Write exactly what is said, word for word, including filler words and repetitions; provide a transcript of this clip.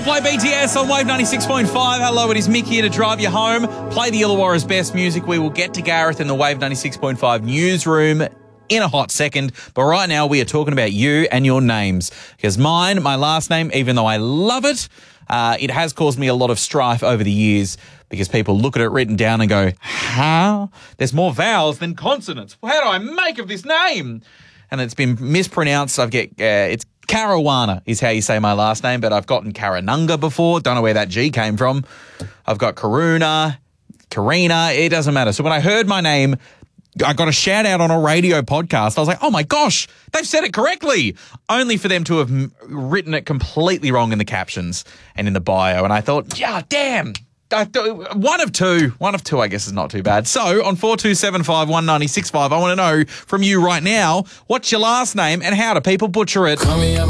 Coldplay B T S on Wave ninety-six point five. Hello, it is Mick here to drive you home. Play the Illawarra's best music. We will get to Gareth in the Wave ninety-six point five newsroom in a hot second. But right now we are talking about you and your names. Because mine, my last name, even though I love it, uh, it has caused me a lot of strife over the years because people look at it written down and go, how? There's more vowels than consonants. How do I make of this name? And it's been mispronounced. I've get uh, it's Caruana is how you say my last name, but I've gotten Karanunga before. Don't know where that G came from. I've got Karuna, Karina. It doesn't matter. So when I heard my name, I got a shout out on a radio podcast. I was like, oh my gosh, they've said it correctly. Only for them to have m- written it completely wrong in the captions and in the bio. And I thought, yeah, damn. I th- one of two. One of two, I guess, is not too bad. So on four two seven five one nine six five, I want to know from you right now, what's your last name and how do people butcher it?